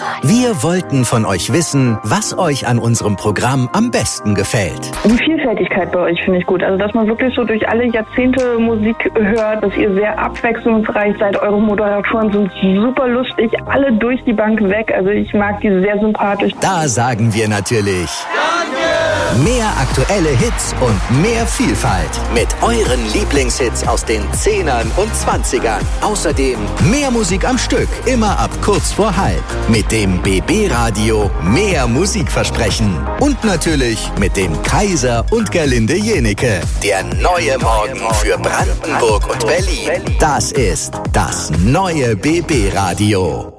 Wir wollten von euch wissen, was euch an unserem Programm am besten gefällt. Die Vielfältigkeit bei euch finde ich gut. Also, dass man wirklich so durch alle Jahrzehnte Musik hört, dass ihr sehr abwechslungsreich seid. Eure Moderatoren sind super lustig, alle durch die Bank weg. Also, ich mag die sehr sympathisch. Da sagen wir natürlich Danke! Mehr aktuelle Hits und mehr Vielfalt mit euren Lieblingshits aus den 10ern und 20ern. Außerdem mehr Musik am Stück, immer ab kurz vor halb. Mit dem BB-Radio mehr Musikversprechen. Und natürlich mit dem Kaiser und Gerlinde Jenecke. Der neue Morgen für Brandenburg und Berlin. Das ist das neue BB-Radio.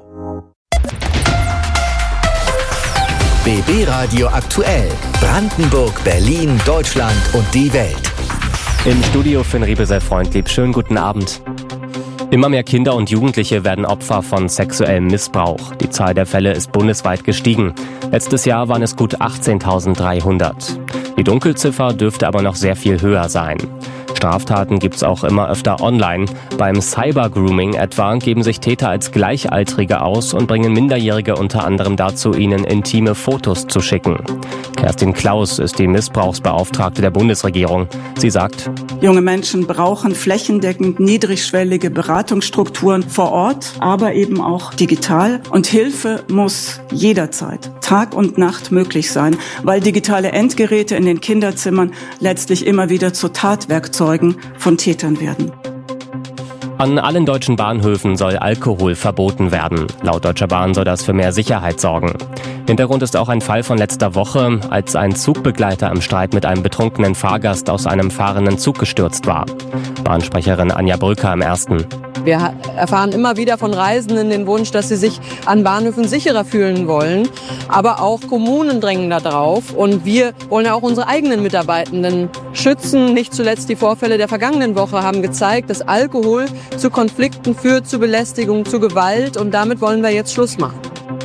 BB-Radio aktuell. Brandenburg, Berlin, Deutschland und die Welt. Im Studio Finn Riebesell-Freundlieb. Schönen guten Abend. Immer mehr Kinder und Jugendliche werden Opfer von sexuellem Missbrauch. Die Zahl der Fälle ist bundesweit gestiegen. Letztes Jahr waren es gut 18.300. Die Dunkelziffer dürfte aber noch sehr viel höher sein. Straftaten gibt's auch immer öfter online. Beim Cyber-Grooming etwa geben sich Täter als Gleichaltrige aus und bringen Minderjährige unter anderem dazu, ihnen intime Fotos zu schicken. Kerstin Klaus ist die Missbrauchsbeauftragte der Bundesregierung. Sie sagt: Junge Menschen brauchen flächendeckend niedrigschwellige Beratungsstrukturen vor Ort, aber eben auch digital. Und Hilfe muss jederzeit, Tag und Nacht möglich sein, weil digitale Endgeräte in den Kinderzimmern letztlich immer wieder zu Tatwerkzeugen von Tätern werden. An allen deutschen Bahnhöfen soll Alkohol verboten werden. Laut Deutscher Bahn soll das für mehr Sicherheit sorgen. Hintergrund ist auch ein Fall von letzter Woche, als ein Zugbegleiter im Streit mit einem betrunkenen Fahrgast aus einem fahrenden Zug gestürzt war. Bahnsprecherin Anja Brücker im Ersten. Wir erfahren immer wieder von Reisenden den Wunsch, dass sie sich an Bahnhöfen sicherer fühlen wollen. Aber auch Kommunen drängen da drauf. Und wir wollen ja auch unsere eigenen Mitarbeitenden schützen. Nicht zuletzt die Vorfälle der vergangenen Woche haben gezeigt, dass Alkohol zu Konflikten führt, zu Belästigung, zu Gewalt. Und damit wollen wir jetzt Schluss machen.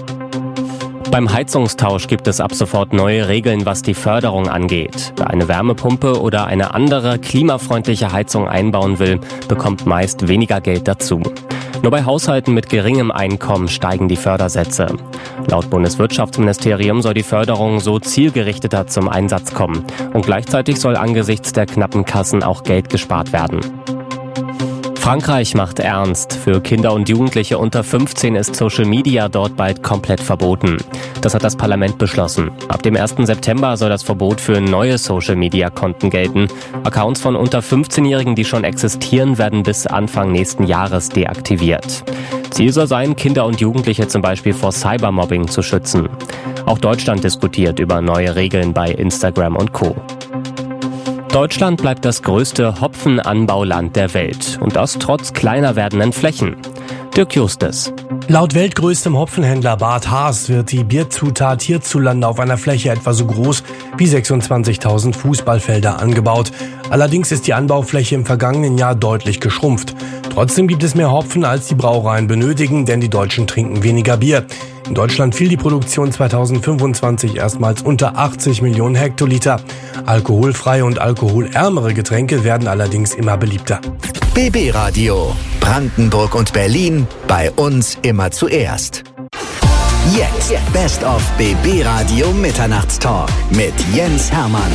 Beim Heizungstausch gibt es ab sofort neue Regeln, was die Förderung angeht. Wer eine Wärmepumpe oder eine andere klimafreundliche Heizung einbauen will, bekommt meist weniger Geld dazu. Nur bei Haushalten mit geringem Einkommen steigen die Fördersätze. Laut Bundeswirtschaftsministerium soll die Förderung so zielgerichteter zum Einsatz kommen. Und gleichzeitig soll angesichts der knappen Kassen auch Geld gespart werden. Frankreich macht ernst. Für Kinder und Jugendliche unter 15 ist Social Media dort bald komplett verboten. Das hat das Parlament beschlossen. Ab dem 1. September soll das Verbot für neue Social Media Konten gelten. Accounts von unter 15-Jährigen, die schon existieren, werden bis Anfang nächsten Jahres deaktiviert. Ziel soll sein, Kinder und Jugendliche zum Beispiel vor Cybermobbing zu schützen. Auch Deutschland diskutiert über neue Regeln bei Instagram und Co. Deutschland bleibt das größte Hopfenanbauland der Welt. Und das trotz kleiner werdenden Flächen. Dirk Justes. Laut weltgrößtem Hopfenhändler Bart Haas wird die Bierzutat hierzulande auf einer Fläche etwa so groß wie 26.000 Fußballfelder angebaut. Allerdings ist die Anbaufläche im vergangenen Jahr deutlich geschrumpft. Trotzdem gibt es mehr Hopfen, als die Brauereien benötigen, denn die Deutschen trinken weniger Bier. In Deutschland fiel die Produktion 2025 erstmals unter 80 Millionen Hektoliter. Alkoholfreie und alkoholärmere Getränke werden allerdings immer beliebter. BB Radio. Brandenburg und Berlin. Bei uns immer zuerst. Jetzt Best of BB Radio Mitternachtstalk mit Jens Hermann.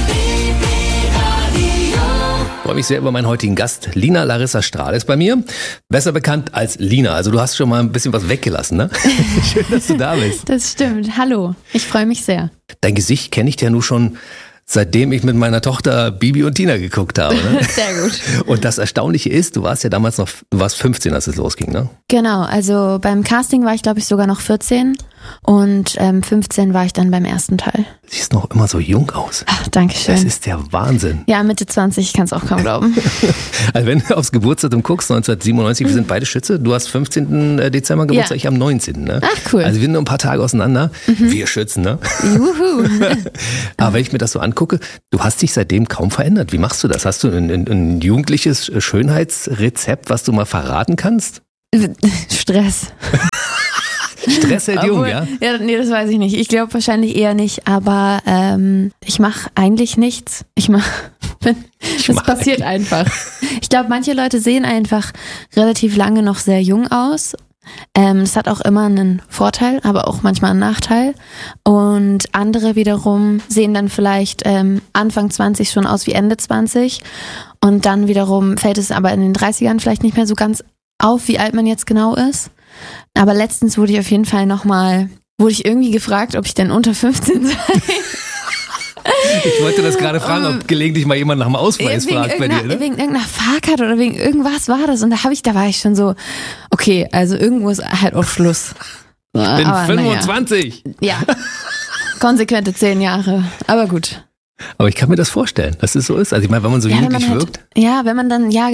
Ich freue mich sehr über meinen heutigen Gast. Lina Larissa Strahl ist bei mir. Besser bekannt als Lina. Also du hast schon mal ein bisschen was weggelassen, ne? Schön, dass du da bist. Das stimmt. Hallo. Ich freue mich sehr. Dein Gesicht kenne ich ja nur schon, seitdem ich mit meiner Tochter Bibi und Tina geguckt habe. Ne? Sehr gut. Und das Erstaunliche ist, du warst ja damals noch, du warst 15, als es losging, ne? Genau, also beim Casting war ich, glaube ich, sogar noch 14 und 15 war ich dann beim ersten Teil. Siehst noch immer so jung aus. Ach, danke schön. Das ist der Wahnsinn. Ja, Mitte 20, ich kann es auch kaum glauben. Also wenn du aufs Geburtsdatum guckst, 1997, wir sind beide Schütze, du hast 15. Dezember Geburtstag, ich am 19. Ne? Ach, cool. Also wir sind nur ein paar Tage auseinander. Wir Schützen, ne? Juhu. Aber wenn ich mir das so angucke, du hast dich seitdem kaum verändert. Wie machst du das? Hast du ein jugendliches Schönheitsrezept, was du mal verraten kannst? Stress. Stress hält jung, ja? Ja, nee, das weiß ich nicht. Ich glaube wahrscheinlich eher nicht, aber ich mache eigentlich nichts. Es passiert einfach. Ich glaube, manche Leute sehen einfach relativ lange noch sehr jung aus Es hat auch immer einen Vorteil, aber auch manchmal einen Nachteil. Und andere wiederum sehen dann vielleicht Anfang 20 schon aus wie Ende 20. Und dann wiederum fällt es aber in den 30ern vielleicht nicht mehr so ganz auf, wie alt man jetzt genau ist. Aber letztens wurde ich auf jeden Fall wurde ich irgendwie gefragt, ob ich denn unter 15 sei. Ich wollte das gerade fragen, ob gelegentlich mal jemand nach dem Ausweis fragt bei dir, ne? Wegen irgendeiner Fahrkarte oder wegen irgendwas war das. Und da war ich schon so, okay, also irgendwo ist halt auch Schluss. Ich bin 25. Ja, konsequente 10 Jahre, aber gut. Aber ich kann mir das vorstellen, dass es so ist. Also ich meine, wenn man so jugendlich wirkt. Ja, wenn man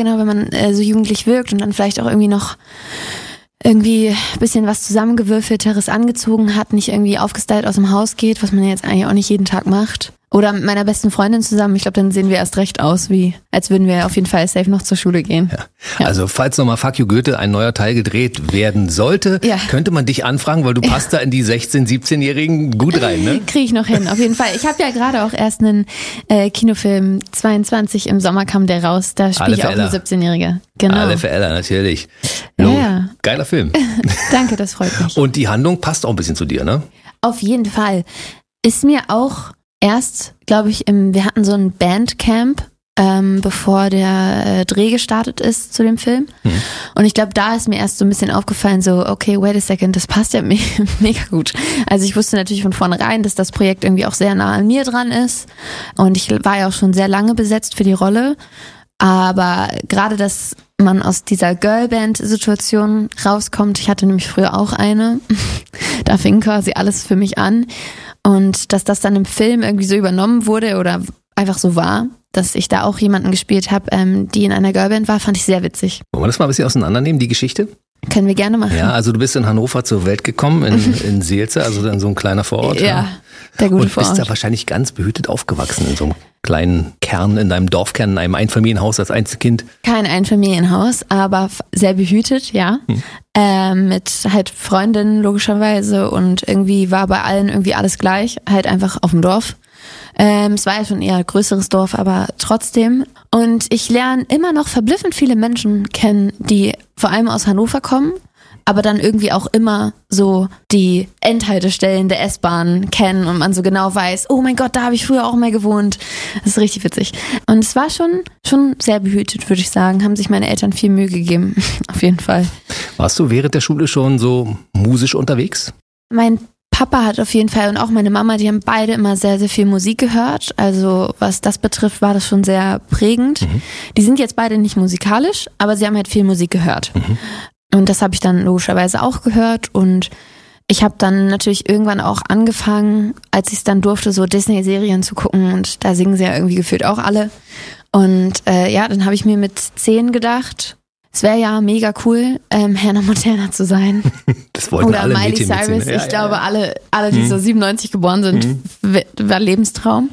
so jugendlich wirkt und dann vielleicht auch irgendwie noch irgendwie ein bisschen was Zusammengewürfelteres angezogen hat, nicht irgendwie aufgestylt aus dem Haus geht, was man ja jetzt eigentlich auch nicht jeden Tag macht. Oder mit meiner besten Freundin zusammen. Ich glaube, dann sehen wir erst recht aus, als würden wir auf jeden Fall safe noch zur Schule gehen. Ja. Also falls nochmal Fuck You Goethe ein neuer Teil gedreht werden sollte, könnte man dich anfragen, weil du passt da in die 16-, 17-Jährigen gut rein, ne? Kriege ich noch hin, auf jeden Fall. Ich habe ja gerade auch erst einen Kinofilm 22 im Sommer kam der raus. Da spiele ich auch eine 17-Jährige. Genau. Alle für Ella, natürlich. Ja. Geiler Film. Danke, das freut mich. Und die Handlung passt auch ein bisschen zu dir, ne? Auf jeden Fall. Ist mir auch erst, glaube ich, wir hatten so ein Bandcamp, bevor der Dreh gestartet ist zu dem Film. Und ich glaube, da ist mir erst so ein bisschen aufgefallen, so, okay, wait a second, das passt ja mega gut. Also ich wusste natürlich von vornherein, dass das Projekt irgendwie auch sehr nah an mir dran ist. Und ich war ja auch schon sehr lange besetzt für die Rolle. Aber gerade, dass man aus dieser Girlband-Situation rauskommt, ich hatte nämlich früher auch eine, da fing quasi alles für mich an. Und dass das dann im Film irgendwie so übernommen wurde oder einfach so war, dass ich da auch jemanden gespielt habe, die in einer Girlband war, fand ich sehr witzig. Wollen wir das mal ein bisschen auseinandernehmen, die Geschichte? Können wir gerne machen. Ja, also du bist in Hannover zur Welt gekommen, in Seelze, also in so ein kleiner Vorort. Ja, der gute Vorort. Und bist da wahrscheinlich ganz behütet aufgewachsen, in so einem kleinen Kern, in deinem Dorfkern, in einem Einfamilienhaus als Einzelkind. Kein Einfamilienhaus, aber sehr behütet, ja. Mit halt Freundinnen logischerweise und irgendwie war bei allen irgendwie alles gleich, halt einfach auf dem Dorf. Es war ja schon eher ein größeres Dorf, aber trotzdem. Und ich lerne immer noch verblüffend viele Menschen kennen, die vor allem aus Hannover kommen, aber dann irgendwie auch immer so die Endhaltestellen der S-Bahn kennen und man so genau weiß, oh mein Gott, da habe ich früher auch mal gewohnt. Das ist richtig witzig. Und es war schon sehr behütet, würde ich sagen. Haben sich meine Eltern viel Mühe gegeben, auf jeden Fall. Warst du während der Schule schon so musisch unterwegs? Mein Papa hat auf jeden Fall und auch meine Mama, die haben beide immer sehr, sehr viel Musik gehört. Also was das betrifft, war das schon sehr prägend. Die sind jetzt beide nicht musikalisch, aber sie haben halt viel Musik gehört. Und das habe ich dann logischerweise auch gehört und ich habe dann natürlich irgendwann auch angefangen, als ich es dann durfte, so Disney-Serien zu gucken und da singen sie ja irgendwie gefühlt auch alle. Und dann habe ich mir mit 10 gedacht, es wäre ja mega cool, Hannah Montana zu sein. Das wollten oder alle Miley Mädchen Cyrus. mitsingen. Ja, ich glaube, alle, die so 97 geboren sind, war Lebenstraum.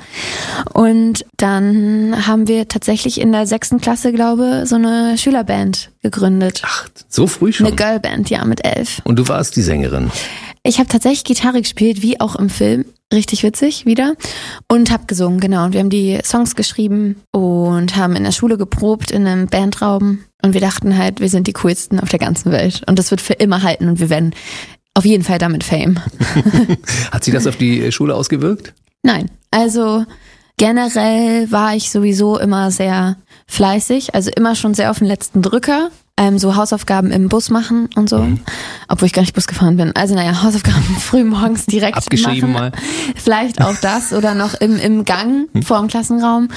Und dann haben wir tatsächlich in der 6. Klasse, glaube ich, so eine Schülerband gegründet. Ach, so früh schon? Eine Girlband, ja, mit 11. Und du warst die Sängerin? Ich habe tatsächlich Gitarre gespielt, wie auch im Film. Richtig witzig wieder. Und habe gesungen, genau. Und wir haben die Songs geschrieben und haben in der Schule geprobt, in einem Bandraum. Und wir dachten halt, wir sind die coolsten auf der ganzen Welt. Und das wird für immer halten und wir werden auf jeden Fall damit Fame. Hat sich das auf die Schule ausgewirkt? Nein. Also generell war ich sowieso immer sehr fleißig. Also immer schon sehr auf den letzten Drücker. So Hausaufgaben im Bus machen und so. Obwohl ich gar nicht Bus gefahren bin. Also Hausaufgaben früh morgens direkt abgeschrieben machen. mal. Vielleicht auch das oder noch im Gang vor dem Klassenraum.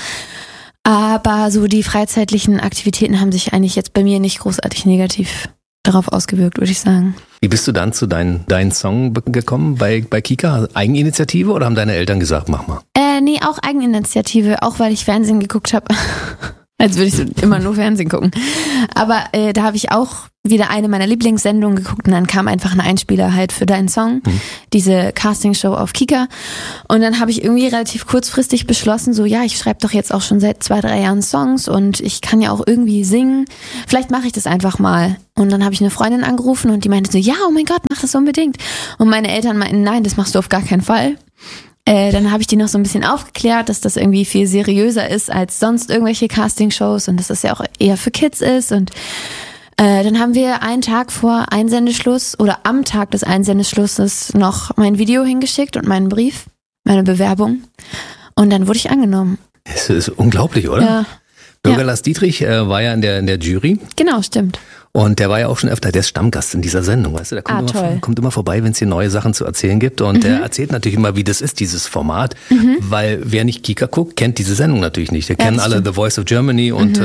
Aber so die freizeitlichen Aktivitäten haben sich eigentlich jetzt bei mir nicht großartig negativ darauf ausgewirkt, würde ich sagen. Wie bist du dann zu deinen Song gekommen bei Kika? Eigeninitiative oder haben deine Eltern gesagt, mach mal? Nee, auch Eigeninitiative, auch weil ich Fernsehen geguckt habe. Als würde ich so immer nur Fernsehen gucken. Aber da habe ich auch wieder eine meiner Lieblingssendungen geguckt und dann kam einfach ein Einspieler halt für deinen Song, diese Castingshow auf Kika. Und dann habe ich irgendwie relativ kurzfristig beschlossen, so ja, ich schreibe doch jetzt auch schon seit 2-3 Jahren Songs und ich kann ja auch irgendwie singen. Vielleicht mache ich das einfach mal. Und dann habe ich eine Freundin angerufen und die meinte so, ja, oh mein Gott, mach das unbedingt. Und meine Eltern meinten, nein, das machst du auf gar keinen Fall. Dann habe ich die noch so ein bisschen aufgeklärt, dass das irgendwie viel seriöser ist als sonst irgendwelche Castingshows und dass das ja auch eher für Kids ist und Dann haben wir einen Tag vor Einsendeschluss oder am Tag des Einsendeschlusses noch mein Video hingeschickt und meinen Brief, meine Bewerbung. Und dann wurde ich angenommen. Das ist unglaublich, oder? Ja. Bürger Lars Dietrich war ja in der Jury. Genau, stimmt. Und der war ja auch schon öfter, der ist Stammgast in dieser Sendung, weißt du, der kommt immer vorbei, wenn es hier neue Sachen zu erzählen gibt und der erzählt natürlich immer, wie das ist, dieses Format, weil wer nicht Kika guckt, kennt diese Sendung natürlich nicht. Wir kennen alle The Voice of Germany und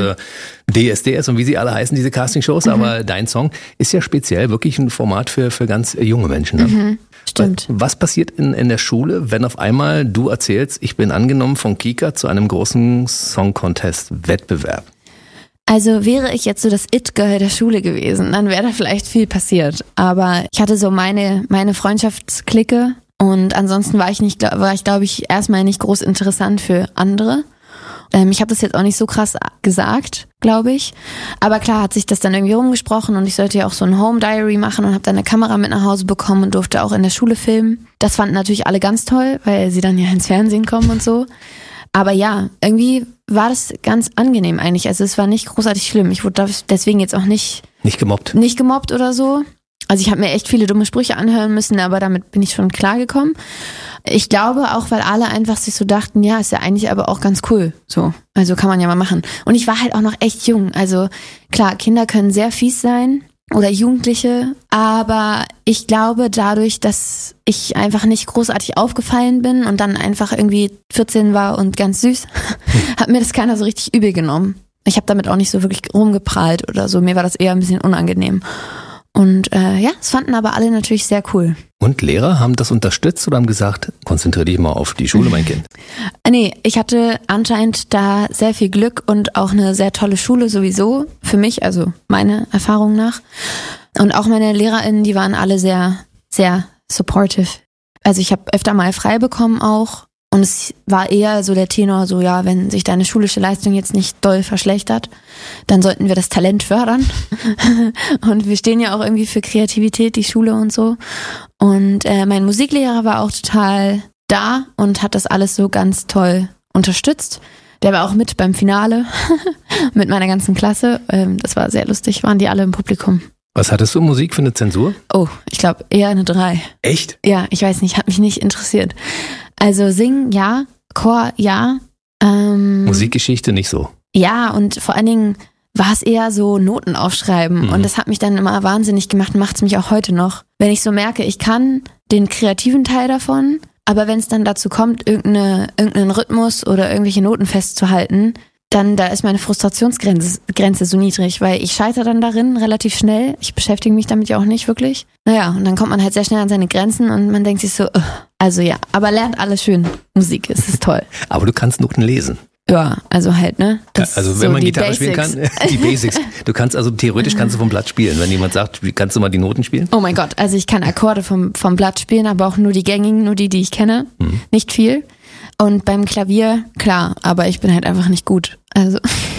DSDS und wie sie alle heißen, diese Castingshows, aber dein Song ist ja speziell wirklich ein Format für ganz junge Menschen. Ne? Stimmt. Was passiert in der Schule, wenn auf einmal du erzählst, ich bin angenommen von Kika zu einem großen Song-Contest-Wettbewerb? Also wäre ich jetzt so das It-Girl der Schule gewesen, dann wäre da vielleicht viel passiert. Aber ich hatte so meine Freundschaftsklicke und ansonsten war ich, glaube ich, erstmal nicht groß interessant für andere. Ich habe das jetzt auch nicht so krass gesagt, glaube ich. Aber klar hat sich das dann irgendwie rumgesprochen und ich sollte ja auch so ein Home Diary machen und habe dann eine Kamera mit nach Hause bekommen und durfte auch in der Schule filmen. Das fanden natürlich alle ganz toll, weil sie dann ja ins Fernsehen kommen und so. Aber ja, irgendwie war das ganz angenehm eigentlich. Also es war nicht großartig schlimm. Ich wurde deswegen jetzt auch nicht gemobbt. Nicht gemobbt oder so. Also ich habe mir echt viele dumme Sprüche anhören müssen, aber damit bin ich schon klargekommen. Ich glaube auch, weil alle einfach sich so dachten, ja, ist ja eigentlich aber auch ganz cool. So, also kann man ja mal machen. Und ich war halt auch noch echt jung. Also klar, Kinder können sehr fies sein. Oder Jugendliche, aber ich glaube dadurch, dass ich einfach nicht großartig aufgefallen bin und dann einfach irgendwie 14 war und ganz süß, hat mir das keiner so richtig übel genommen. Ich habe damit auch nicht so wirklich rumgeprahlt oder so, mir war das eher ein bisschen unangenehm. Und das fanden aber alle natürlich sehr cool. Und Lehrer haben das unterstützt oder haben gesagt, konzentriere dich mal auf die Schule, mein Kind? Nee, ich hatte anscheinend da sehr viel Glück und auch eine sehr tolle Schule sowieso für mich, also meine Erfahrung nach. Und auch meine LehrerInnen, die waren alle sehr, sehr supportive. Also ich habe öfter mal frei bekommen auch. Und es war eher so der Tenor, so ja, wenn sich deine schulische Leistung jetzt nicht doll verschlechtert, dann sollten wir das Talent fördern. Und wir stehen ja auch irgendwie für Kreativität, die Schule und so. Und mein Musiklehrer war auch total da und hat das alles so ganz toll unterstützt. Der war auch mit beim Finale mit meiner ganzen Klasse. Das war sehr lustig, waren die alle im Publikum. Was hattest du Musik für eine Zensur? Oh, ich glaube eher eine 3. Echt? Ja, ich weiß nicht, hat mich nicht interessiert. Also singen, ja, Chor, ja. Musikgeschichte nicht so. Ja, und vor allen Dingen war es eher so Noten aufschreiben. Und das hat mich dann immer wahnsinnig gemacht, macht es mich auch heute noch. Wenn ich so merke, ich kann den kreativen Teil davon, aber wenn es dann dazu kommt, irgendeinen Rhythmus oder irgendwelche Noten festzuhalten, dann da ist meine Frustrationsgrenze so niedrig, weil ich scheitere dann darin relativ schnell. Ich beschäftige mich damit ja auch nicht wirklich. Naja, und dann kommt man halt sehr schnell an seine Grenzen und man denkt sich so, also ja, aber lernt alles schön. Musik, es ist toll. Aber du kannst Noten lesen. Ja, also halt, ne? Das also wenn so man Gitarre spielen kann, die Basics. Du kannst also theoretisch kannst du vom Blatt spielen. Wenn jemand sagt, kannst du mal die Noten spielen? Oh mein Gott, also ich kann Akkorde vom Blatt spielen, aber auch nur die gängigen, nur die ich kenne. Nicht viel. Und beim Klavier, klar, aber ich bin halt einfach nicht gut. Also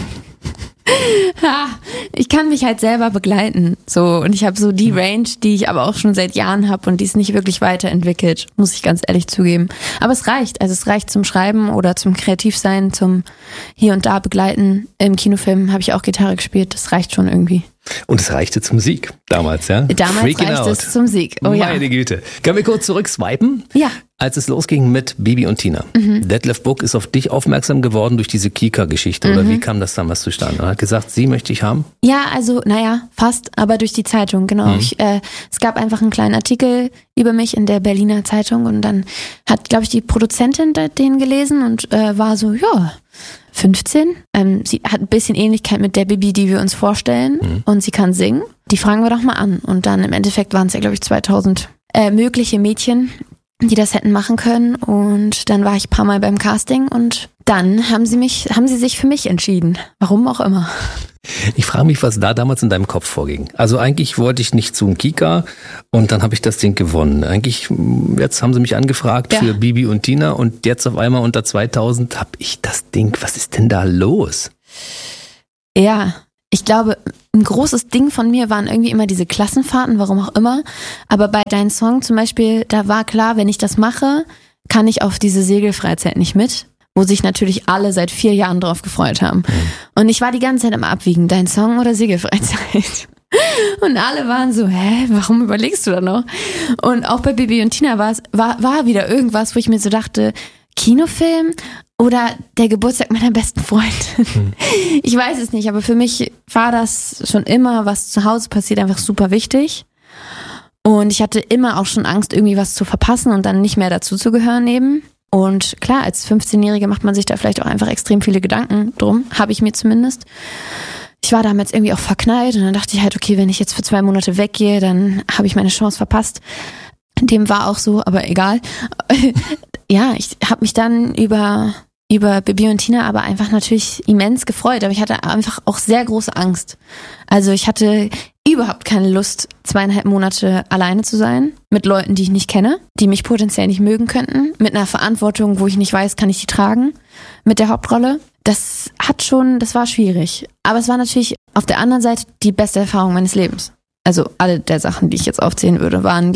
ich kann mich halt selber begleiten. So, und ich habe so die Range, die ich aber auch schon seit Jahren habe und die ist nicht wirklich weiterentwickelt, muss ich ganz ehrlich zugeben. Aber es reicht. Also es reicht zum Schreiben oder zum Kreativsein, zum hier und da begleiten. Im Kinofilm habe ich auch Gitarre gespielt, das reicht schon irgendwie. Und es reichte zur Musik damals, ja? Damals reichte es zur Musik, oh ja. Meine Güte. Können wir kurz zurück swipen? Ja. Als es losging mit Bibi und Tina. Detlef Buck ist auf dich aufmerksam geworden durch diese Kika-Geschichte. Oder wie kam das damals zustande? Er hat gesagt, sie möchte ich haben? Ja, also, naja, fast, aber durch die Zeitung, genau. Es gab einfach einen kleinen Artikel über mich in der Berliner Zeitung und dann hat, glaube ich, die Produzentin den gelesen und war so, ja, 15. Sie hat ein bisschen Ähnlichkeit mit der Bibi, die wir uns vorstellen und sie kann singen. Die fragen wir doch mal an. Und dann im Endeffekt waren es ja, glaube ich, 2000 mögliche Mädchen, die das hätten machen können. Und dann war ich ein paar Mal beim Casting und dann haben sie sich für mich entschieden. Warum auch immer. Ich frage mich, was da damals in deinem Kopf vorging. Also eigentlich wollte ich nicht zum Kika und dann habe ich das Ding gewonnen. Eigentlich, jetzt haben sie mich angefragt für Bibi und Tina und jetzt auf einmal unter 2000 habe ich das Ding. Was ist denn da los? Ja, ich glaube, ein großes Ding von mir waren irgendwie immer diese Klassenfahrten, warum auch immer. Aber bei deinem Song zum Beispiel, da war klar, wenn ich das mache, kann ich auf diese Segelfreizeit nicht mit. Wo sich natürlich alle seit 4 Jahren drauf gefreut haben. Und ich war die ganze Zeit am Abwiegen, dein Song oder Segelfreizeit. Und alle waren so, warum überlegst du da noch? Und auch bei Bibi und Tina war wieder irgendwas, wo ich mir so dachte, Kinofilm oder der Geburtstag meiner besten Freundin? Ich weiß es nicht, aber für mich war das schon immer, was zu Hause passiert, einfach super wichtig. Und ich hatte immer auch schon Angst, irgendwie was zu verpassen und dann nicht mehr dazu zu gehören eben. Und klar, als 15-Jährige macht man sich da vielleicht auch einfach extrem viele Gedanken drum, habe ich mir zumindest. Ich war damals irgendwie auch verknallt und dann dachte ich halt, okay, wenn ich jetzt für 2 Monate weggehe, dann habe ich meine Chance verpasst. Dem war auch so, aber egal. Ja, ich habe mich dann über Bibi und Tina aber einfach natürlich immens gefreut, aber ich hatte einfach auch sehr große Angst. Also ich hatte überhaupt keine Lust, 2,5 Monate alleine zu sein, mit Leuten, die ich nicht kenne, die mich potenziell nicht mögen könnten, mit einer Verantwortung, wo ich nicht weiß, kann ich die tragen, mit der Hauptrolle. Das war schwierig. Aber es war natürlich auf der anderen Seite die beste Erfahrung meines Lebens. Also alle der Sachen, die ich jetzt aufzählen würde, waren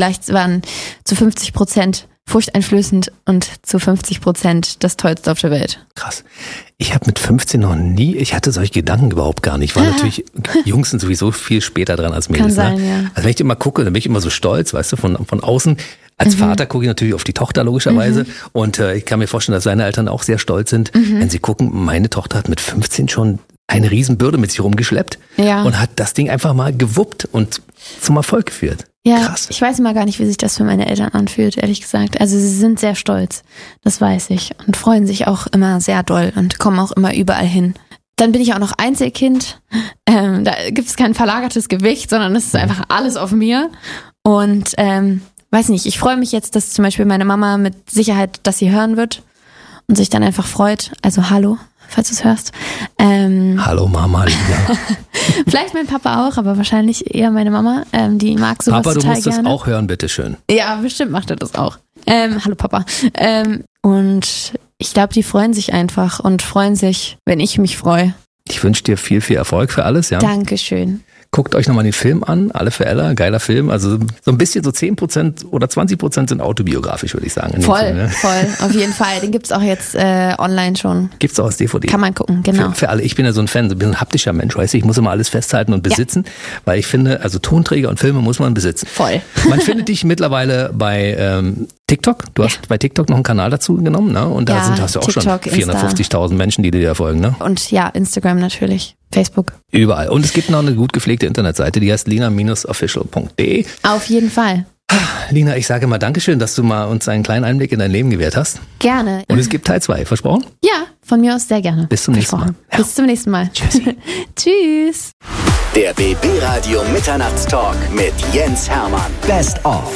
zu 50% furchteinflößend und zu 50% das Tollste auf der Welt. Krass. Ich habe mit 15 ich hatte solche Gedanken überhaupt gar nicht. Weil natürlich, Jungs sind sowieso viel später dran als Mädels. Kann sein, ja. Also wenn ich immer gucke, dann bin ich immer so stolz, weißt du, von außen. Als Vater gucke ich natürlich auf die Tochter logischerweise. Und ich kann mir vorstellen, dass seine Eltern auch sehr stolz sind, wenn sie gucken, meine Tochter hat mit 15 schon eine Riesenbürde mit sich rumgeschleppt und hat das Ding einfach mal gewuppt und zum Erfolg geführt. Ja, krass. Ich weiß immer gar nicht, wie sich das für meine Eltern anfühlt, ehrlich gesagt. Also sie sind sehr stolz, das weiß ich. Und freuen sich auch immer sehr doll und kommen auch immer überall hin. Dann bin ich auch noch Einzelkind. Da gibt es kein verlagertes Gewicht, sondern es ist einfach alles auf mir. Und weiß nicht, ich freue mich jetzt, dass zum Beispiel meine Mama mit Sicherheit das hier hören wird und sich dann einfach freut. Also hallo, falls du es hörst. Hallo Mama, Lina. Vielleicht mein Papa auch, aber wahrscheinlich eher meine Mama. Die mag sowas Papa, total du musst gerne. das auch hören, bitteschön. Ja, bestimmt macht er das auch. Hallo Papa. Und ich glaube, die freuen sich einfach und freuen sich, wenn ich mich freue. Ich wünsche dir viel, viel Erfolg für alles, ja. Dankeschön. Guckt euch nochmal den Film an, Alle für Ella, geiler Film. Also so ein bisschen so 10% oder 20% sind autobiografisch, würde ich sagen. Voll, Film, ne? voll, auf jeden Fall. Den gibt's auch jetzt online schon. Gibt's auch als DVD. Kann man gucken, genau. Für alle, ich bin ja so ein Fan, so ein haptischer Mensch, weißt du, ich muss immer alles festhalten und besitzen, weil ich finde, also Tonträger und Filme muss man besitzen. Voll. Man findet dich mittlerweile bei TikTok. Du hast bei TikTok noch einen Kanal dazu genommen, ne? Und da hast du auch TikTok, schon 450.000 Menschen, die dir folgen, ne? Und ja, Instagram natürlich. Facebook. Überall. Und es gibt noch eine gut gepflegte Internetseite, die heißt lina-official.de. Auf jeden Fall. Lina, ich sage mal Dankeschön, dass du mal uns einen kleinen Einblick in dein Leben gewährt hast. Gerne. Und es gibt Teil 2, versprochen? Ja, von mir aus sehr gerne. Bis zum nächsten Mal. Ja. Bis zum nächsten Mal. Tschüssi. Tschüss. Der BB Radio Mitternachtstalk mit Jens Hermann. Best of.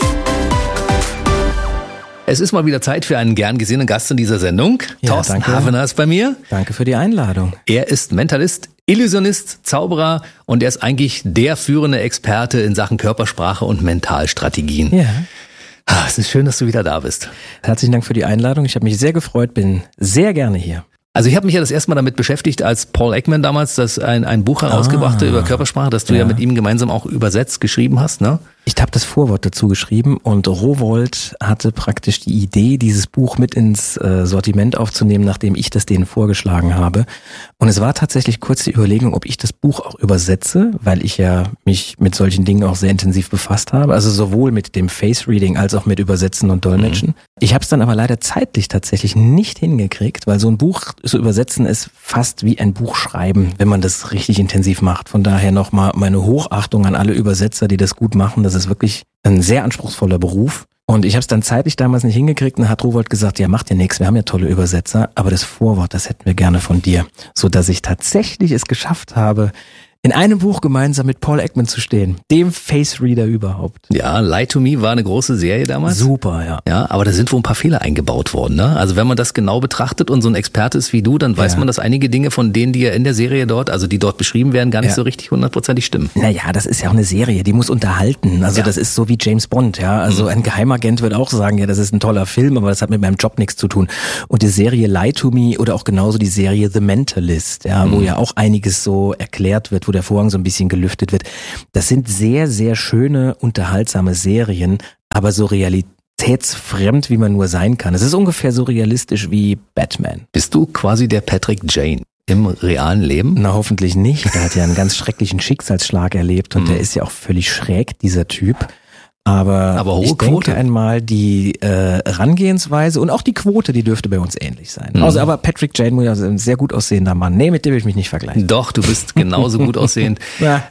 Es ist mal wieder Zeit für einen gern gesehenen Gast in dieser Sendung. Ja, Thorsten danke. Havener ist bei mir. Danke für die Einladung. Er ist Mentalist, Illusionist, Zauberer und er ist eigentlich der führende Experte in Sachen Körpersprache und Mentalstrategien. Ja. Es ist schön, dass du wieder da bist. Herzlichen Dank für die Einladung. Ich habe mich sehr gefreut, bin sehr gerne hier. Also ich habe mich ja das erste Mal damit beschäftigt, als Paul Ekman damals ein Buch herausgebracht hat über Körpersprache, das du ja mit ihm gemeinsam auch übersetzt, geschrieben hast, ne? Ich habe das Vorwort dazu geschrieben und Rowohlt hatte praktisch die Idee, dieses Buch mit ins Sortiment aufzunehmen, nachdem ich das denen vorgeschlagen habe. Und es war tatsächlich kurz die Überlegung, ob ich das Buch auch übersetze, weil ich ja mich mit solchen Dingen auch sehr intensiv befasst habe. Also sowohl mit dem Face-Reading als auch mit Übersetzen und Dolmetschen. Ich habe es dann aber leider zeitlich tatsächlich nicht hingekriegt, weil so ein Buch zu übersetzen ist fast wie ein Buch schreiben, wenn man das richtig intensiv macht. Von daher nochmal meine Hochachtung an alle Übersetzer, die das gut machen. Das ist wirklich ein sehr anspruchsvoller Beruf. Und ich habe es dann zeitlich damals nicht hingekriegt und hat Rowohlt gesagt, ja, macht ja nichts, wir haben ja tolle Übersetzer, aber das Vorwort, das hätten wir gerne von dir. Sodass ich tatsächlich es geschafft habe, in einem Buch gemeinsam mit Paul Ekman zu stehen, dem Face-Reader überhaupt. Ja, Lie to Me war eine große Serie damals. Super, ja. Ja, aber da sind wohl ein paar Fehler eingebaut worden, ne? Also wenn man das genau betrachtet und so ein Experte ist wie du, dann weiß man, dass einige Dinge von denen, die ja in der Serie dort, also die dort beschrieben werden, gar nicht so richtig 100%ig stimmen. Naja, das ist ja auch eine Serie, die muss unterhalten. Also das ist so wie James Bond, ja. Also ein Geheimagent wird auch sagen, ja, das ist ein toller Film, aber das hat mit meinem Job nichts zu tun. Und die Serie Lie to Me oder auch genauso die Serie The Mentalist, ja, wo ja auch einiges so erklärt wird, wo der Vorhang so ein bisschen gelüftet wird. Das sind sehr, sehr schöne, unterhaltsame Serien, aber so realitätsfremd, wie man nur sein kann. Es ist ungefähr so realistisch wie Batman. Bist du quasi der Patrick Jane? im realen Leben? Na, hoffentlich nicht. Der hat ja einen ganz schrecklichen Schicksalsschlag erlebt und der ist ja auch völlig schräg, dieser Typ. Aber hohe ich denke Quote. Einmal, die Herangehensweise und auch die Quote, die dürfte bei uns ähnlich sein. Also, aber Patrick Jane ist ein sehr gut aussehender Mann. Nee, mit dem will ich mich nicht vergleichen. Doch, du bist genauso gut aussehend. Ja.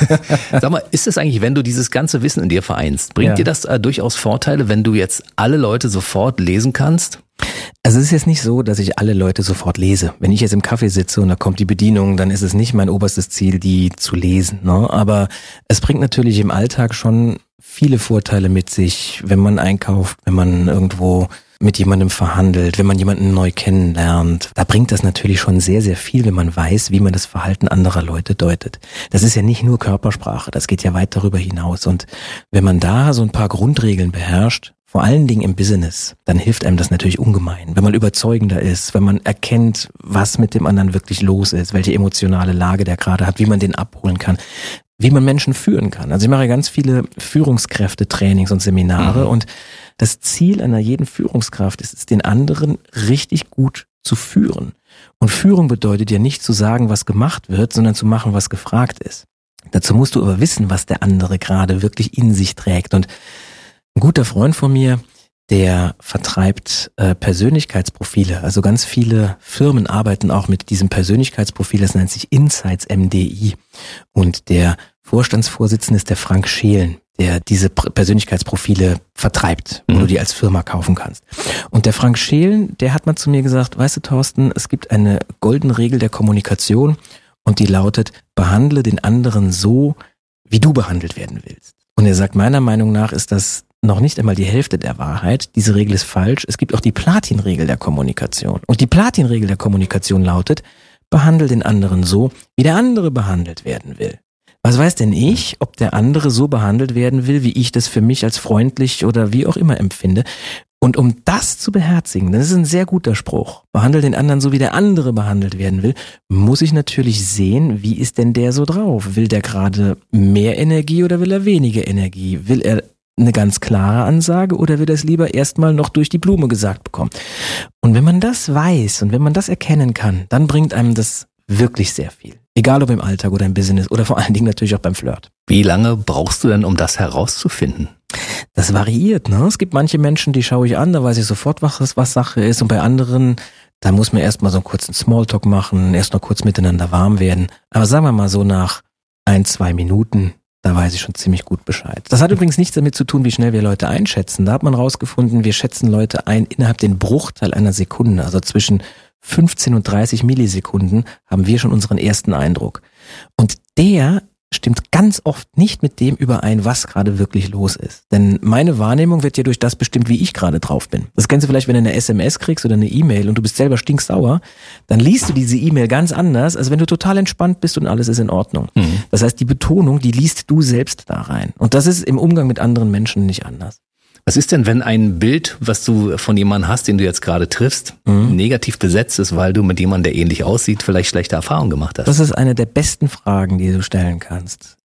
Sag mal, ist es eigentlich, wenn du dieses ganze Wissen in dir vereinst, bringt dir das durchaus Vorteile, wenn du jetzt alle Leute sofort lesen kannst? Also es ist jetzt nicht so, dass ich alle Leute sofort lese. Wenn ich jetzt im Café sitze und da kommt die Bedienung, dann ist es nicht mein oberstes Ziel, die zu lesen. Ne? Aber es bringt natürlich im Alltag schon viele Vorteile mit sich, wenn man einkauft, wenn man irgendwo mit jemandem verhandelt, wenn man jemanden neu kennenlernt. Da bringt das natürlich schon sehr, sehr viel, wenn man weiß, wie man das Verhalten anderer Leute deutet. Das ist ja nicht nur Körpersprache, das geht ja weit darüber hinaus. Und wenn man da so ein paar Grundregeln beherrscht, vor allen Dingen im Business, dann hilft einem das natürlich ungemein. Wenn man überzeugender ist, wenn man erkennt, was mit dem anderen wirklich los ist, welche emotionale Lage der gerade hat, wie man den abholen kann, wie man Menschen führen kann. Also ich mache ganz viele Führungskräfte-Trainings und Seminare und das Ziel einer jeden Führungskraft ist es, den anderen richtig gut zu führen. Und Führung bedeutet ja nicht zu sagen, was gemacht wird, sondern zu machen, was gefragt ist. Dazu musst du aber wissen, was der andere gerade wirklich in sich trägt. Und ein guter Freund von mir, der vertreibt Persönlichkeitsprofile. Also ganz viele Firmen arbeiten auch mit diesem Persönlichkeitsprofil, das nennt sich Insights MDI. Und der Vorstandsvorsitzende ist der Frank Schelen, der diese Persönlichkeitsprofile vertreibt, wo du die als Firma kaufen kannst. Und der Frank Schelen, der hat mal zu mir gesagt, weißt du Thorsten, es gibt eine goldene Regel der Kommunikation und die lautet, behandle den anderen so, wie du behandelt werden willst. Und er sagt, meiner Meinung nach ist das noch nicht einmal die Hälfte der Wahrheit. Diese Regel ist falsch. Es gibt auch die Platin-Regel der Kommunikation. Und die Platin-Regel der Kommunikation lautet, behandle den anderen so, wie der andere behandelt werden will. Was weiß denn ich, ob der andere so behandelt werden will, wie ich das für mich als freundlich oder wie auch immer empfinde? Und um das zu beherzigen, das ist ein sehr guter Spruch, behandle den anderen so, wie der andere behandelt werden will, muss ich natürlich sehen, wie ist denn der so drauf? Will der gerade mehr Energie oder will er weniger Energie? Will er eine ganz klare Ansage oder will er es lieber erstmal noch durch die Blume gesagt bekommen? Und wenn man das weiß und wenn man das erkennen kann, dann bringt einem das wirklich sehr viel. Egal ob im Alltag oder im Business oder vor allen Dingen natürlich auch beim Flirt. Wie lange brauchst du denn, um das herauszufinden? Das variiert, ne? Es gibt manche Menschen, die schaue ich an, da weiß ich sofort, was Sache ist. Und bei anderen, da muss man erstmal so einen kurzen Smalltalk machen, erst noch kurz miteinander warm werden. Aber sagen wir mal so nach 1-2 Minuten, da weiß ich schon ziemlich gut Bescheid. Das hat übrigens nichts damit zu tun, wie schnell wir Leute einschätzen. Da hat man rausgefunden, wir schätzen Leute ein innerhalb den Bruchteil einer Sekunde. Also zwischen 15 und 30 Millisekunden haben wir schon unseren ersten Eindruck. Und der stimmt ganz oft nicht mit dem überein, was gerade wirklich los ist. Denn meine Wahrnehmung wird ja durch das bestimmt, wie ich gerade drauf bin. Das kennst du vielleicht, wenn du eine SMS kriegst oder eine E-Mail und du bist selber stinksauer, dann liest du diese E-Mail ganz anders, als wenn du total entspannt bist und alles ist in Ordnung. Das heißt, die Betonung, die liest du selbst da rein. Und das ist im Umgang mit anderen Menschen nicht anders. Was ist denn, wenn ein Bild, was du von jemandem hast, den du jetzt gerade triffst, negativ besetzt ist, weil du mit jemandem, der ähnlich aussieht, vielleicht schlechte Erfahrungen gemacht hast? Das ist eine der besten Fragen, die du stellen kannst.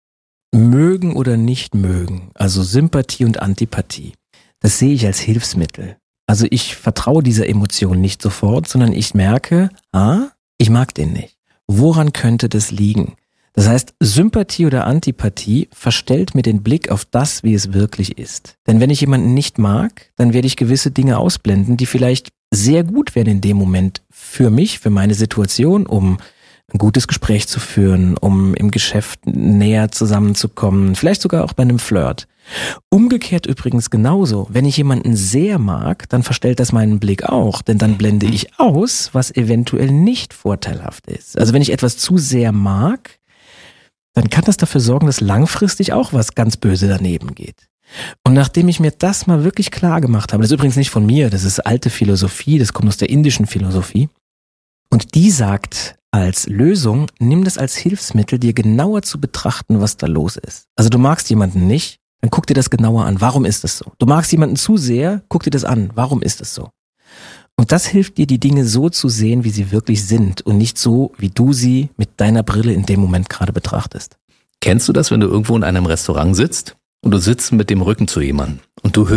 Mögen oder nicht mögen, also Sympathie und Antipathie, das sehe ich als Hilfsmittel. Also ich vertraue dieser Emotion nicht sofort, sondern ich merke, ich mag den nicht. Woran könnte das liegen? Das heißt, Sympathie oder Antipathie verstellt mir den Blick auf das, wie es wirklich ist. Denn wenn ich jemanden nicht mag, dann werde ich gewisse Dinge ausblenden, die vielleicht sehr gut wären in dem Moment für mich, für meine Situation, um ein gutes Gespräch zu führen, um im Geschäft näher zusammenzukommen, vielleicht sogar auch bei einem Flirt. Umgekehrt übrigens genauso. Wenn ich jemanden sehr mag, dann verstellt das meinen Blick auch, denn dann blende ich aus, was eventuell nicht vorteilhaft ist. Also wenn ich etwas zu sehr mag, dann kann das dafür sorgen, dass langfristig auch was ganz böse daneben geht. Und nachdem ich mir das mal wirklich klar gemacht habe, das ist übrigens nicht von mir, das ist alte Philosophie, das kommt aus der indischen Philosophie, und die sagt als Lösung, nimm das als Hilfsmittel, dir genauer zu betrachten, was da los ist. Also du magst jemanden nicht, dann guck dir das genauer an, warum ist das so? Du magst jemanden zu sehr, guck dir das an, warum ist das so? Und das hilft dir, die Dinge so zu sehen, wie sie wirklich sind und nicht so, wie du sie mit deiner Brille in dem Moment gerade betrachtest. Kennst du das, wenn du irgendwo in einem Restaurant sitzt und du sitzt mit dem Rücken zu jemandem und du hörst